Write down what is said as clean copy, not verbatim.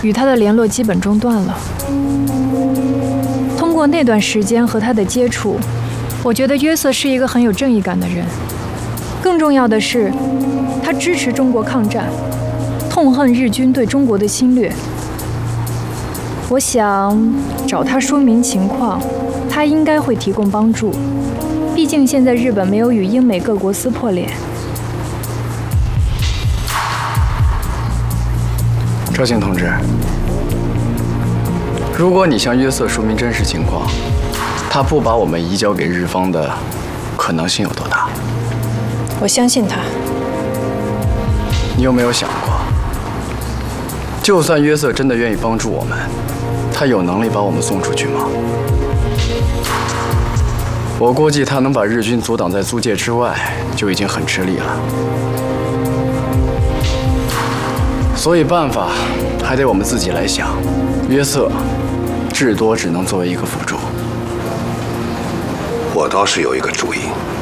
与他的联络基本中断了。通过那段时间和他的接触，我觉得约瑟是一个很有正义感的人。更重要的是，他支持中国抗战，痛恨日军对中国的侵略。我想找他说明情况，他应该会提供帮助。毕竟现在日本没有与英美各国撕破脸。 赵信同志，如果你向约瑟说明真实情况，他不把我们移交给日方的可能性有多大？ 我相信他。 你有没有想过，就算约瑟真的愿意帮助我们，他有能力把我们送出去吗？我估计他能把日军阻挡在租界之外，就已经很吃力了。所以办法还得我们自己来想，约瑟至多只能作为一个辅助。 我倒是有一个主意。